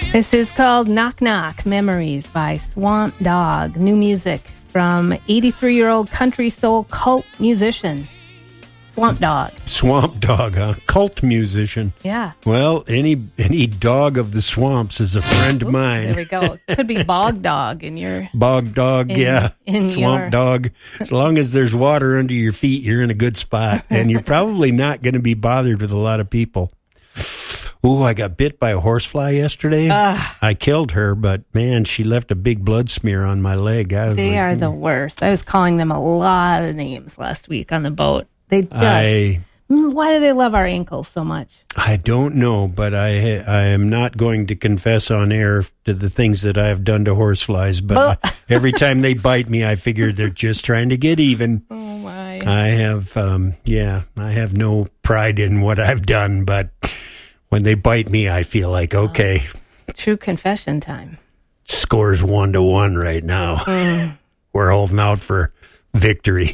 This is called Knock Knock Memories by Swamp Dogg. New music from 83-year-old country soul cult musician Swamp Dogg. Swamp Dogg, huh? Cult musician. Yeah. Well, any dog of the swamps is a friend of mine. There we go. Could be Bog Dog in your... Bog Dog, Swamp Dog. As long as there's water under your feet, you're in a good spot. And you're probably not going to be bothered with a lot of people. Ooh, I got bit by a horsefly yesterday. I killed her, but man, she left a big blood smear on my leg. They are the worst. I was calling them a lot of names last week on the boat. They just... Why do they love our ankles so much? I don't know, but I am not going to confess on air to the things that I have done to horseflies. But every time they bite me, I figure they're just trying to get even. Oh my! I have, I have no pride in what I've done, but when they bite me, I feel like okay. True confession time. Score's 1-1 right now. We're holding out for victory.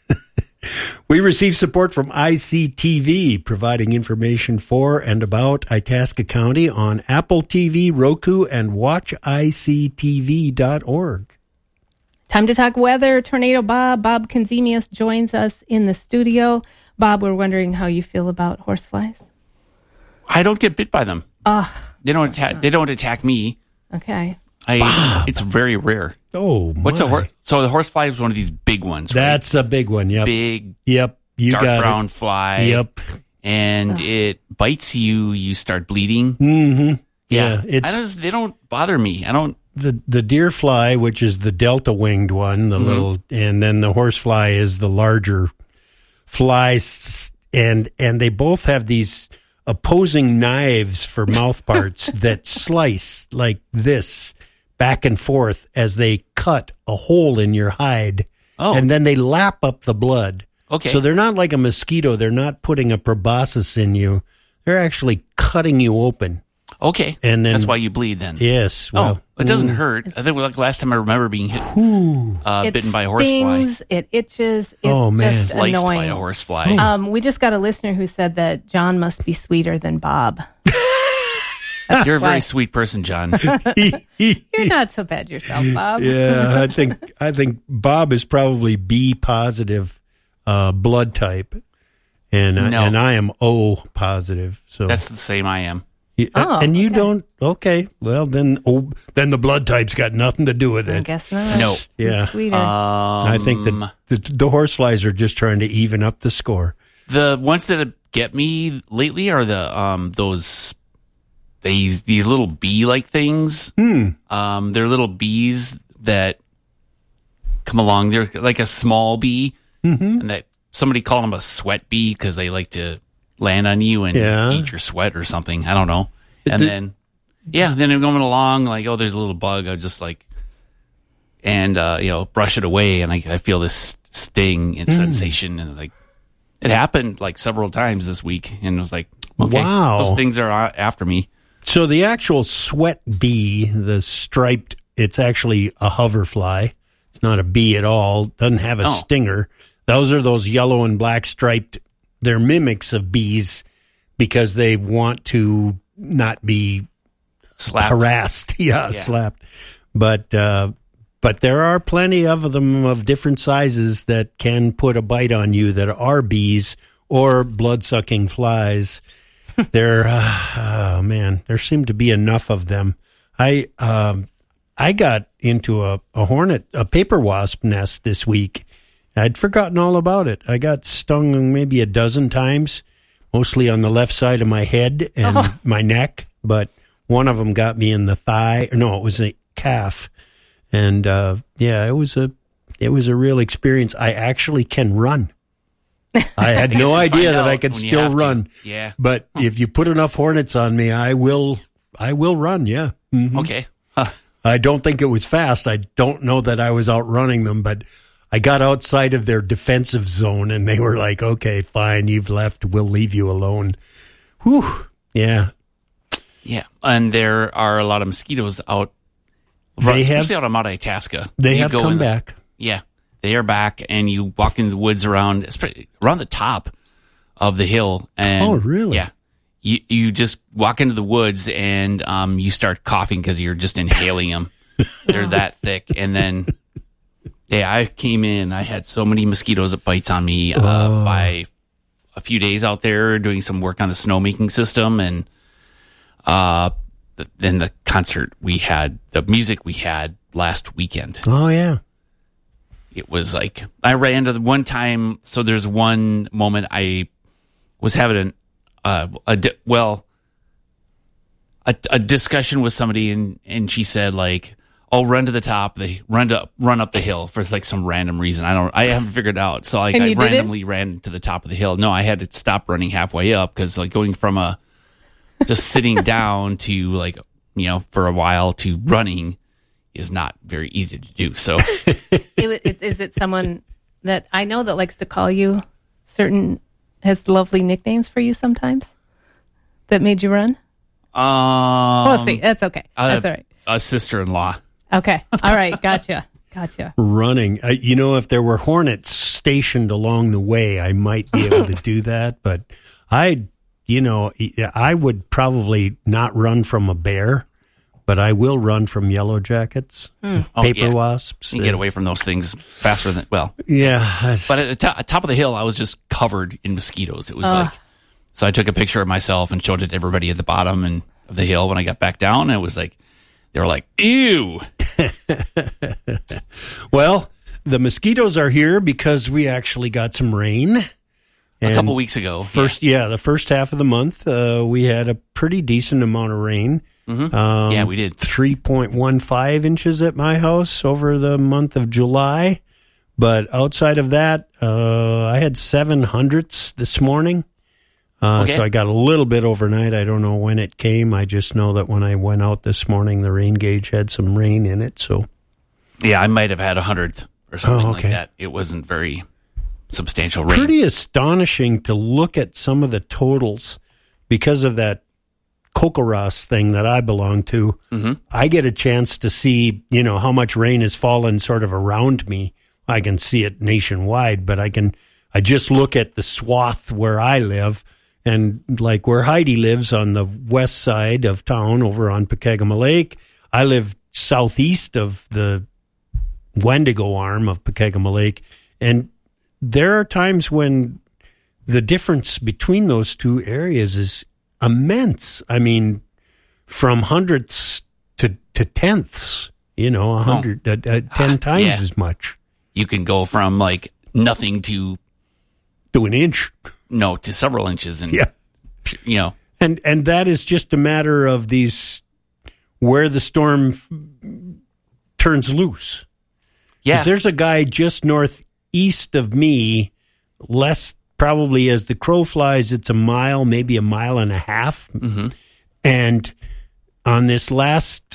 We receive support from ICTV, providing information for and about Itasca County on Apple TV, Roku, and watchictv.org. Time to talk weather. Tornado Bob Konzemius joins us in the studio. Bob, we're wondering how you feel about horseflies. I don't get bit by them. They don't attack me. Okay. It's very rare. Oh, my. So the horsefly is one of these big ones, right? That's a big one, yep. Big, yep. You dark got brown it. fly. Yep. And it bites you, you start bleeding. Mm-hmm. Yeah. They don't bother me. I don't. The deer fly, which is the delta-winged one, the little, and then the horsefly is the larger flies, and they both have these opposing knives for mouth parts that slice like this back and forth as they cut a hole in your hide, and then they lap up the blood. Okay. So they're not like a mosquito. They're not putting a proboscis in you. They're actually cutting you open. Okay. And then, that's why you bleed then. Yes. Well, it doesn't hurt. I think like last time I remember being bitten by a horsefly. It itches. It's man. Sliced annoying. by a horsefly. We just got a listener who said that John must be sweeter than Bob. You're a very sweet person, John. You're not so bad yourself, Bob. Yeah, I think Bob is probably B positive blood type, and I am O positive. So that's the same I am. And you don't. Okay, well then the blood type's got nothing to do with it. I guess not. No. Yeah. Sweeter. I think that the horseflies are just trying to even up the score. The ones that get me lately are the these little bee-like things. They're little bees that come along. They're like a small bee, and that somebody called them a sweat bee because they like to land on you and eat your sweat or something. I don't know. And then they're going along like, oh, there's a little bug. I just like, and brush it away, and I feel this sting and sensation, and like it happened like several times this week, and it was like, okay, wow, those things are after me. So the actual sweat bee, the striped, it's actually a hoverfly. It's not a bee at all. Doesn't have a stinger. Those are those yellow and black striped. They're mimics of bees because they want to not be harassed. Slapped. But there are plenty of them of different sizes that can put a bite on you that are bees or blood-sucking flies. There seem to be enough of them. I got into a paper wasp nest this week. I'd forgotten all about it. I got stung maybe a dozen times, mostly on the left side of my head and my neck, but one of them got me in the thigh. No, it was a calf. And it was a real experience. I actually can run. I had no idea that I could still run. Yeah. But if you put enough hornets on me, I will run, yeah. Mm-hmm. Okay. I don't think it was fast. I don't know that I was outrunning them, but I got outside of their defensive zone, and they were like, okay, fine, you've left. We'll leave you alone. Whew. Yeah. Yeah. And there are a lot of mosquitoes out, especially out of Mount Itasca. They have come back. Yeah. They are back, and you walk in the woods around the top of the hill. And oh, really? Yeah. you just walk into the woods and you start coughing because you're just inhaling them. They're that thick. And then, I came in. I had so many mosquitoes that bites on me by a few days out there doing some work on the snowmaking system. And then the concert we had, the music we had last weekend. Oh, yeah. It was like, I ran into the one time. So there's one moment I was having a discussion with somebody, and she said, like, "Oh, run to the top, run up the hill," for like some random reason. I haven't figured it out. So like, I randomly ran to the top of the hill. No, I had to stop running halfway up because like going from just sitting down to like, for a while to running is not very easy to do. So is it someone that I know that likes to call you has lovely nicknames for you sometimes that made you run? We'll see. That's okay. That's all right. A sister-in-law. Okay. All right. Gotcha. Running. If there were hornets stationed along the way, I might be able to do that. But I would probably not run from a bear, but I will run from yellow jackets, paper wasps. You get away from those things faster than, Yeah. But at the top of the hill, I was just covered in mosquitoes. It was so I took a picture of myself and showed it to everybody at the bottom of the hill when I got back down. And it was like, they were like, ew. Well, the mosquitoes are here because we actually got some rain. A couple weeks ago. The first half of the month, we had a pretty decent amount of rain. Mm-hmm. We did. 3.15 inches at my house over the month of July. But outside of that, I had 700ths this morning. So I got a little bit overnight. I don't know when it came. I just know that when I went out this morning, the rain gauge had some rain in it. So, I might have had 100th or something like that. It wasn't very substantial rain. Pretty astonishing to look at some of the totals because of that Kokoros thing that I belong to. Mm-hmm. I get a chance to see, how much rain has fallen sort of around me. I can see it nationwide, but I just look at the swath where I live. And like where Heidi lives on the west side of town over on Pekegama Lake, I live southeast of the Wendigo arm of Pekegama Lake. And there are times when the difference between those two areas is immense. I mean, from hundredths to tenths, 10 times as much. You can go from like nothing to an inch. No, to several inches. And, And that is just a matter of where the storm turns loose. Yeah. 'Cause there's a guy just northeast of me, less probably as the crow flies, it's a mile, maybe a mile and a half. Mm-hmm. And on this last,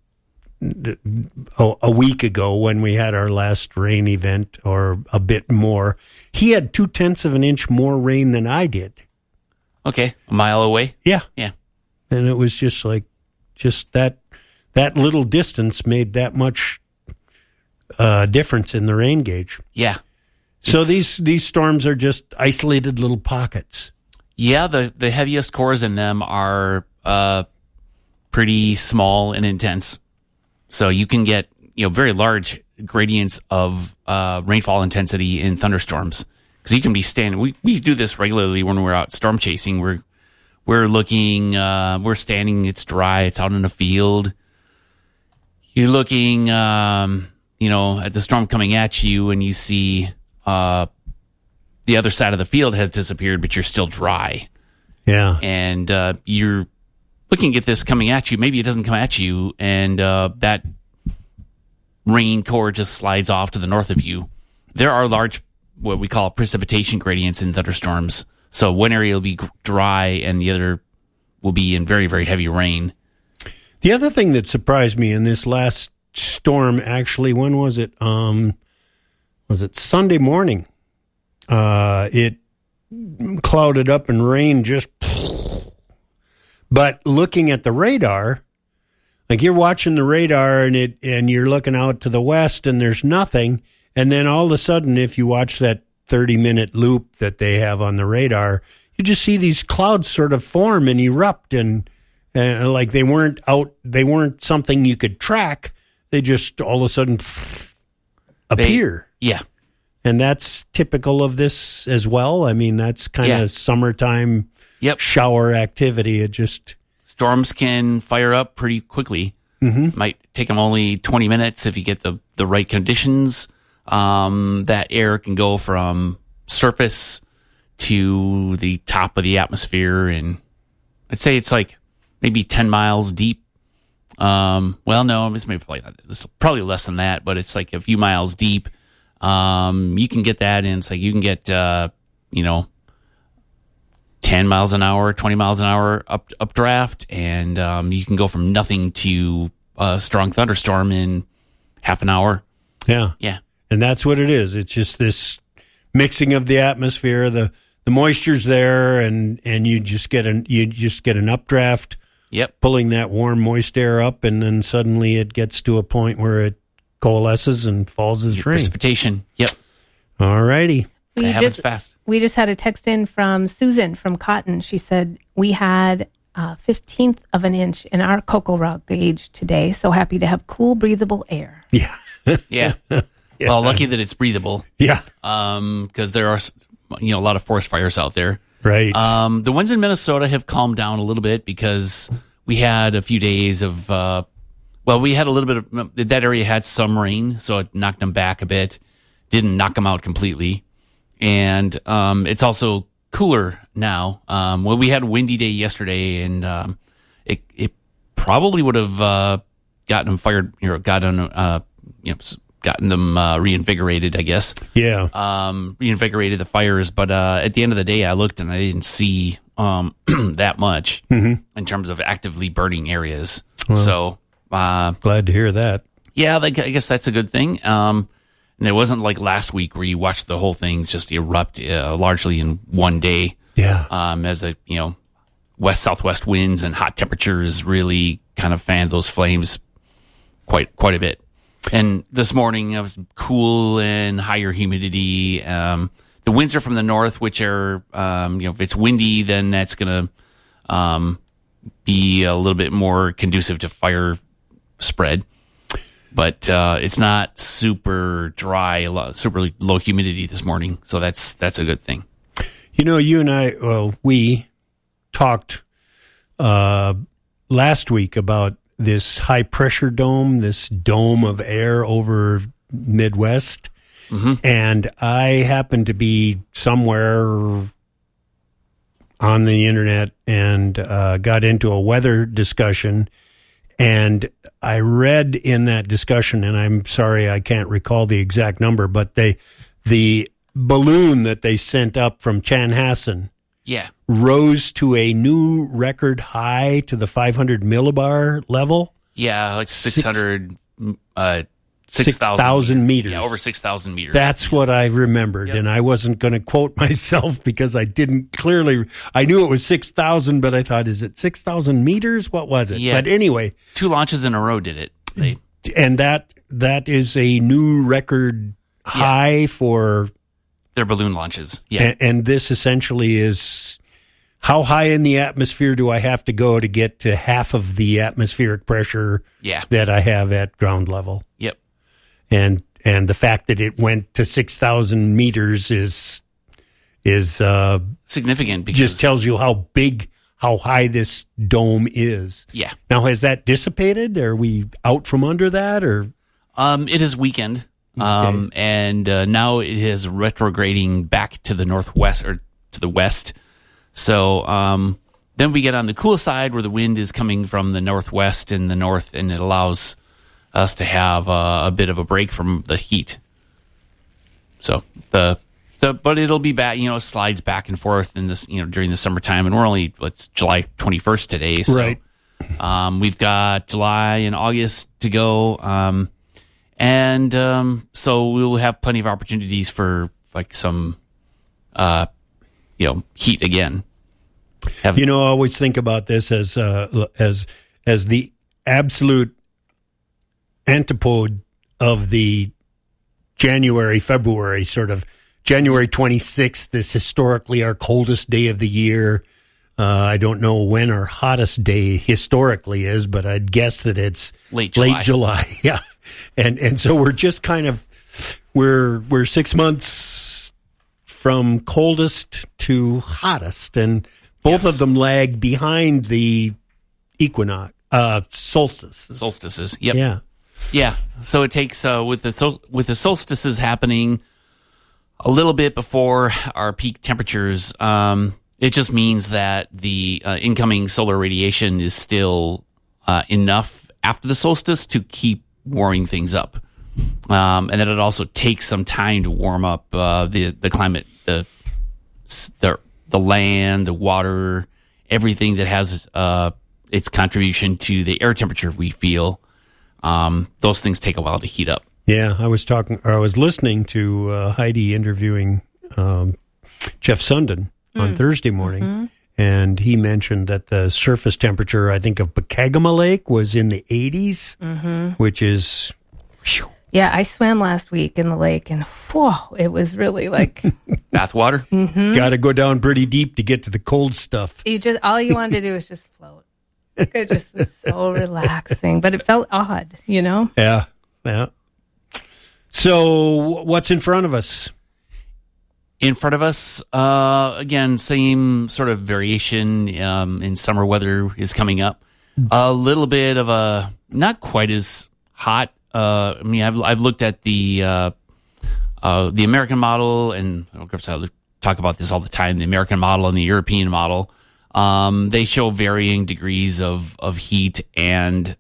a week ago when we had our last rain event or a bit more, he had 0.2 of an inch more rain than I did. Okay. A mile away? Yeah. Yeah. And it was just that little distance made that much difference in the rain gauge. Yeah. So these storms are just isolated little pockets. Yeah. The heaviest cores in them are pretty small and intense. So you can get, very large gradients of rainfall intensity in thunderstorms, because you can be standing. We do this regularly when we're out storm chasing. We're looking, we're standing. It's dry. It's out in the field. You're looking, at the storm coming at you, and you see the other side of the field has disappeared, but you're still dry. Yeah, and you're looking at this coming at you. Maybe it doesn't come at you, and that rain core just slides off to the north of you. There are large, what we call precipitation gradients in thunderstorms. So one area will be dry and the other will be in very, very heavy rain. The other thing that surprised me in this last storm, actually, when was it? Was it Sunday morning? It clouded up and rained just... But looking at the radar, like you're watching the radar and you're looking out to the west and there's nothing. And then all of a sudden, if you watch that 30-minute loop that they have on the radar, you just see these clouds sort of form and erupt, and like they weren't something you could track. They just all of a sudden appear. Yeah. And that's typical of this as well. I mean, that's kind of summertime shower activity. It just... Storms can fire up pretty quickly. Mm-hmm. Might take them only 20 minutes if you get the right conditions. That air can go from surface to the top of the atmosphere, and I'd say it's like maybe 10 miles deep. Well, no, it's probably less than that, but it's like a few miles deep. You can get that, and it's like you can get 10 miles an hour, 20 miles an hour updraft, and you can go from nothing to a strong thunderstorm in half an hour. Yeah. And that's what it is. It's just this mixing of the atmosphere. The moisture's there, and you just get an updraft. Yep. Pulling that warm, moist air up, and then suddenly it gets to a point where it coalesces and falls as rain. Precipitation. Yep. All righty. It happens fast. We just had a text in from Susan from Cotton. She said, we had 15th of an inch in our Cocoa Rock gauge today. So happy to have cool, breathable air. Yeah. Yeah. Well, lucky that it's breathable. Yeah. Because there are, a lot of forest fires out there. Right. The ones in Minnesota have calmed down a little bit because we had a few days of, we had a little bit of, that area had some rain, so it knocked them back a bit. Didn't knock them out completely. And it's also cooler now. We had a windy day yesterday, and it probably would have gotten them fired, gotten them reinvigorated, I guess. Yeah. Reinvigorated the fires. But at the end of the day, I looked and I didn't see that much in terms of actively burning areas. Well, so glad to hear that. Yeah, I guess that's a good thing. And it wasn't like last week where you watched the whole thing just erupt largely in one day. Yeah. As west-southwest winds and hot temperatures really kind of fanned those flames quite a bit. And this morning it was cool and higher humidity. The winds are from the north, which are, if it's windy, then that's going to be a little bit more conducive to fire spread. But it's not super dry, super low humidity this morning, so that's a good thing. You and I, we talked last week about this high pressure dome, this dome of air over Midwest, and I happened to be somewhere on the internet and got into a weather discussion. And I read in that discussion, and I'm sorry I can't recall the exact number, but the balloon that they sent up from Chanhassen rose to a new record high to the 500 millibar level. Yeah, like 6,000 meters. Yeah, over 6,000 meters. That's what I remembered, and I wasn't going to quote myself because I didn't clearly. I knew it was 6,000, but I thought, is it 6,000 meters? What was it? Yeah. But anyway, 2 launches in a row did it. And that is a new record high for their balloon launches. Yeah, and this essentially is. How high in the atmosphere do I have to go to get to half of the atmospheric pressure that I have at ground level? Yep. And the fact that it went to 6,000 meters is significant because just tells you how high this dome is. Yeah. Now, has that dissipated? Are we out from under that, or? It is weakened, and now it is retrograding back to the northwest or to the west. So then we get on the cool side where the wind is coming from the northwest and the north, and it allows us to have a bit of a break from the heat. So but it'll be back, slides back and forth in this, during the summertime, and we're only July 21st today. So, right. We've got July and August to go, and so we'll have plenty of opportunities for some heat again. I always think about this as the absolute antipode of the January, February sort of January 26th is historically our coldest day of the year. I don't know when our hottest day historically is, but I'd guess that it's late July. Yeah. And so we're just kind of, we're 6 months from coldest to hottest, and both of them lag behind the equinox, solstices. Solstices. Yep. Yeah. Yeah. So it takes, with the solstices happening a little bit before our peak temperatures, it just means that the incoming solar radiation is still enough after the solstice to keep warming things up. And then it also takes some time to warm up the climate, the land, the water, everything that has its contribution to the air temperature we feel. Those things take a while to heat up. Yeah, I was listening to Heidi interviewing Jeff Sundin on Thursday morning, and he mentioned that the surface temperature, I think, of Pacagama Lake was in the 80s, which is... Whew. Yeah, I swam last week in the lake, and whoa, it was really like... Bathwater? Got to go down pretty deep to get to the cold stuff. All you wanted to do was just float. It just was so relaxing, but it felt odd, you know? Yeah. So what's in front of us? In front of us, again, same sort of variation in summer weather is coming up. A little bit of a, not quite as hot. I mean, I've looked at the American model, and of course I talk about this all the time, the American model and the European model. They show varying degrees of heat and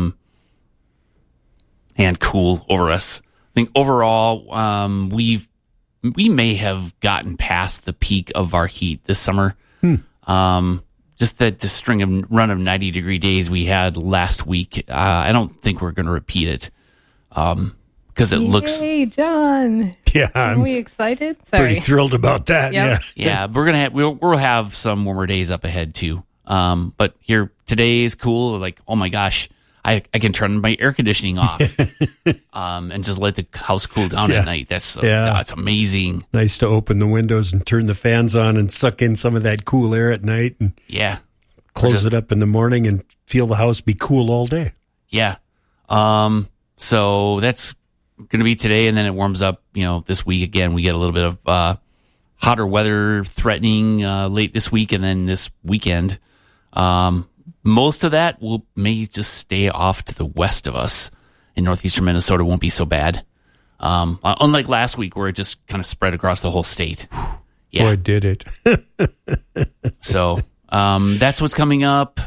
cool over us. I think overall, we may have gotten past the peak of our heat this summer. Just that the run of 90-degree days we had last week, I don't think we're going to repeat it because it looks. Hey, John! Yeah, are we excited? Sorry. Pretty thrilled about that. Yep. Yeah. We'll have some warmer days up ahead too. But here today is cool. Like, oh my gosh. I can turn my air conditioning off and just let the house cool down at night. That's amazing. Nice to open the windows and turn the fans on and suck in some of that cool air at night and close it up in the morning and feel the house be cool all day. Yeah. So that's going to be today, and then it warms up. This week again, we get a little bit of hotter weather threatening late this week, and then this weekend. Most of that may just stay off to the west of us in northeastern Minnesota. Won't be so bad. Unlike last week where it just kind of spread across the whole state. Yeah. Boy, did it. So that's what's coming up.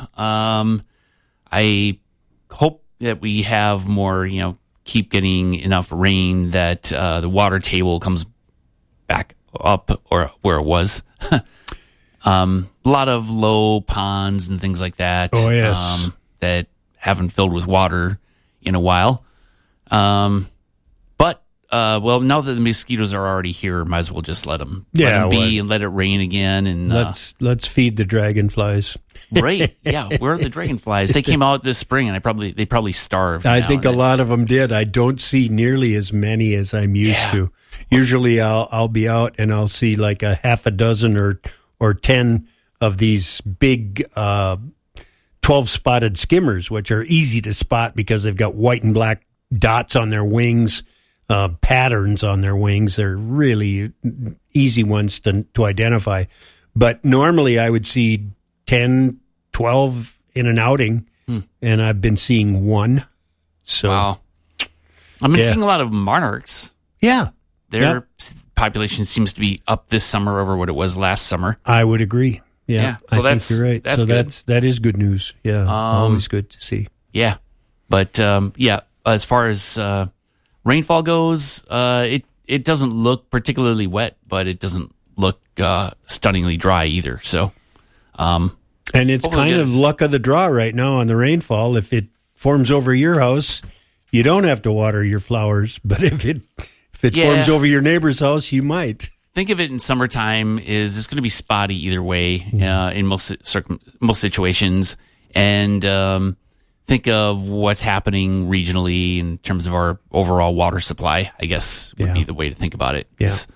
I hope that we have more, keep getting enough rain that the water table comes back up or where it was. A lot of low ponds and things like that. Oh, yes. That haven't filled with water in a while. But now that the mosquitoes are already here, might as well just let them be and let it rain again. And let's feed the dragonflies. Right? Yeah. Where are the dragonflies? They came out this spring, and they probably starved. I think a lot of them did. I don't see nearly as many as I'm used to. Usually, I'll be out and I'll see like a half a dozen or 10 of these big 12-spotted skimmers, which are easy to spot because they've got white and black dots on their wings, patterns on their wings. They're really easy ones to identify. But normally I would see 10, 12 in an outing, and I've been seeing one. So, wow. I've been seeing a lot of monarchs. Yeah. Their population seems to be up this summer over what it was last summer. I would agree. Yeah. So I think you're right. That's good. That is good news. Yeah. Always good to see. Yeah. But as far as rainfall goes, it doesn't look particularly wet, but it doesn't look stunningly dry either. So, and it's kind of luck of the draw right now on the rainfall. If it forms over your house, you don't have to water your flowers. But if it forms over your neighbor's house, you might. Think of it in summertime it's going to be spotty either way in most situations. And think of what's happening regionally in terms of our overall water supply, I guess would be the way to think about it. Yeah.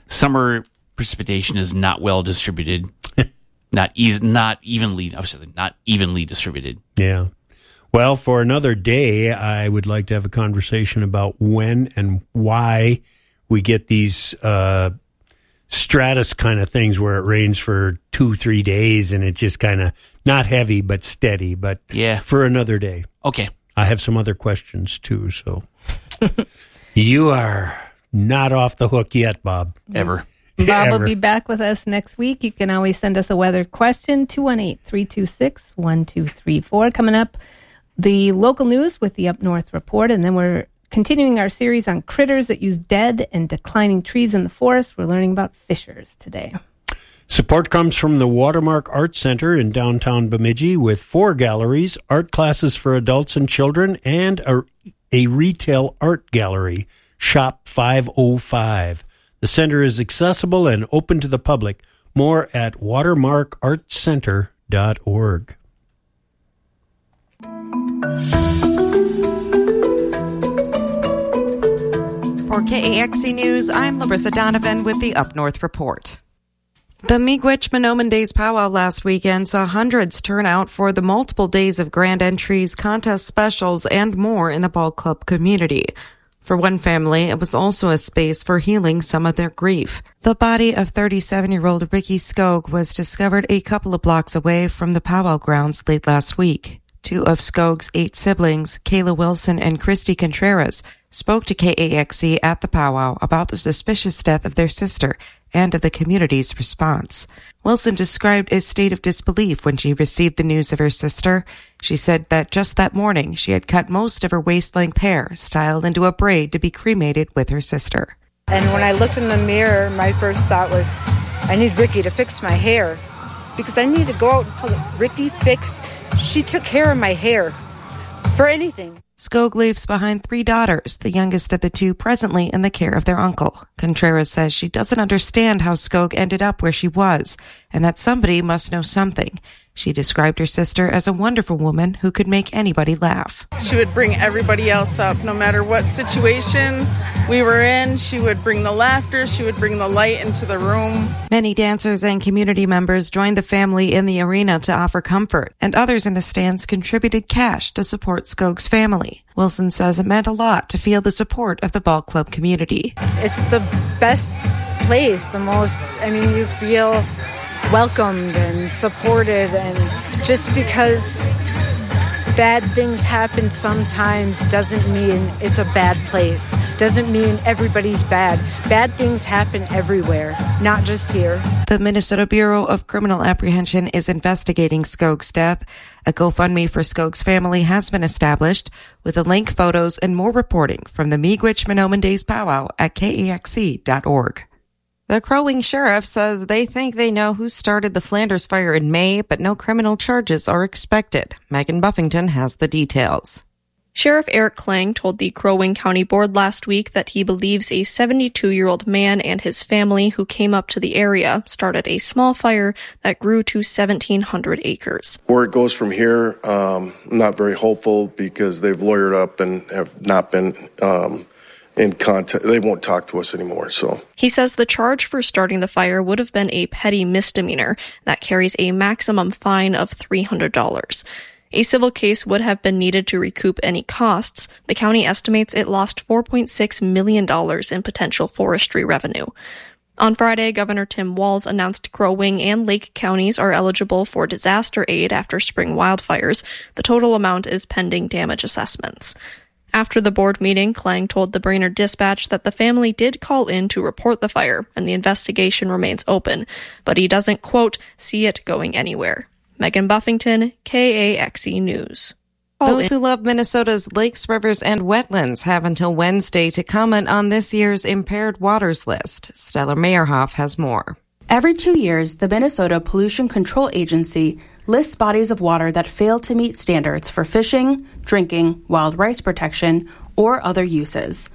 summer precipitation is not well distributed, not evenly distributed. Yeah. Well, for another day, I would like to have a conversation about when and why we get these stratus kind of things where it rains for 2-3 days and it's just kind of not heavy but steady. But yeah, for another day. Okay. I have some other questions too, so you are not off the hook yet, Bob. Ever. Bob will be back with us next week. You can always send us a weather question, 218-326-1234. Coming up, the local news with the Up North Report, and then we're continuing our series on critters that use dead and declining trees in the forest. We're learning about fishers today. Support comes from the Watermark Art Center in downtown Bemidji with 4 galleries, art classes for adults and children, and a retail art gallery, Shop 505. The center is accessible and open to the public. More at watermarkartcenter.org. For KAXE News, I'm Larissa Donovan with the Up North Report. The Miigwech-Mahnomen Days Powwow last weekend saw hundreds turn out for the multiple days of grand entries, contest specials, and more in the ball club community. For one family, it was also a space for healing some of their grief. The body of 37-year-old Ricky Skog was discovered a couple of blocks away from the powwow grounds late last week. 2 of Skog's 8 siblings, Kayla Wilson and Christy Contreras, spoke to KAXE at the powwow about the suspicious death of their sister and of the community's response. Wilson described a state of disbelief when she received the news of her sister. She said that just that morning she had cut most of her waist-length hair, styled into a braid to be cremated with her sister. And when I looked in the mirror, my first thought was, I need Ricky to fix my hair. Because I need to go out and call it Ricky fixed. She took care of my hair for anything. Skog leaves behind 3 daughters, the youngest of the 2 presently in the care of their uncle. Contreras says she doesn't understand how Skog ended up where she was, and that somebody must know something. She described her sister as a wonderful woman who could make anybody laugh. She would bring everybody else up, no matter what situation we were in. She would bring the laughter, she would bring the light into the room. Many dancers and community members joined the family in the arena to offer comfort, and others in the stands contributed cash to support Skog's family. Wilson says it meant a lot to feel the support of the ball club community. It's the best place, you feel welcomed and supported, and just because bad things happen sometimes doesn't mean it's a bad place, doesn't mean everybody's bad. Bad things happen everywhere, not just here. The Minnesota Bureau of Criminal Apprehension is investigating Skog's death. A GoFundMe for Skog's family has been established with a link, photos, and more reporting from the Miigwech-Mahnomen Days Powwow at KAXE.org. The Crow Wing Sheriff says they think they know who started the Flanders fire in May, but no criminal charges are expected. Megan Buffington has the details. Sheriff Eric Klang told the Crow Wing County Board last week that he believes a 72-year-old man and his family who came up to the area started a small fire that grew to 1,700 acres. Where it goes from here, I'm not very hopeful because they've lawyered up and have not been in contact. They won't talk to us anymore. So he says the charge for starting the fire would have been a petty misdemeanor that carries a maximum fine of $300. A civil case would have been needed to recoup any costs. The county estimates it lost $4.6 million in potential forestry revenue. On Friday, Governor Tim Walz announced Crow Wing and Lake counties are eligible for disaster aid after spring wildfires. The total amount is pending damage assessments. After the board meeting, Klang told the Brainerd Dispatch that the family did call in to report the fire and the investigation remains open, but he doesn't, quote, see it going anywhere. Megan Buffington, KAXE News. Those who love Minnesota's lakes, rivers, and wetlands have until Wednesday to comment on this year's Impaired Waters List. Stella Meyerhoff has more. Every 2 years, the Minnesota Pollution Control Agency lists bodies of water that fail to meet standards for fishing, drinking, wild rice protection, or other uses.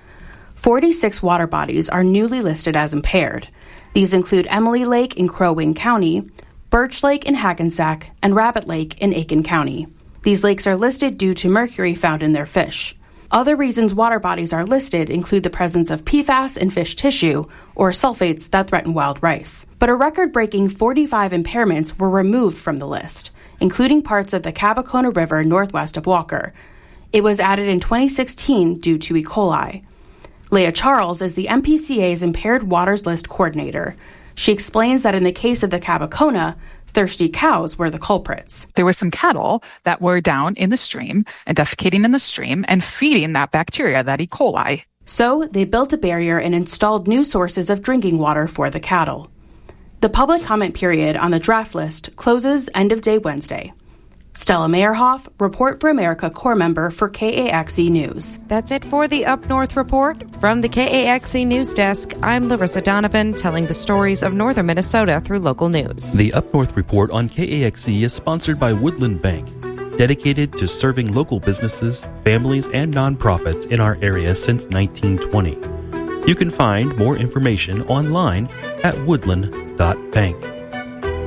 46 water bodies are newly listed as impaired. These include Emily Lake in Crow Wing County, Birch Lake in Hackensack, and Rabbit Lake in Aiken County. These lakes are listed due to mercury found in their fish. Other reasons water bodies are listed include the presence of PFAS in fish tissue or sulfates that threaten wild rice. But a record-breaking 45 impairments were removed from the list, including parts of the Cabacona River northwest of Walker. It was added in 2016 due to E. coli. Leah Charles is the MPCA's Impaired Waters List coordinator. She explains that in the case of the Cabacona, thirsty cows were the culprits. There were some cattle that were down in the stream and defecating in the stream and feeding that bacteria, that E. coli. So they built a barrier and installed new sources of drinking water for the cattle. The public comment period on the draft list closes end of day Wednesday. Stella Meyerhoff, Report for America Corps member for KAXE News. That's it for the Up North Report. From the KAXE News Desk, I'm Larissa Donovan, telling the stories of northern Minnesota through local news. The Up North Report on KAXE is sponsored by Woodland Bank, dedicated to serving local businesses, families, and nonprofits in our area since 1920. You can find more information online at woodland.bank.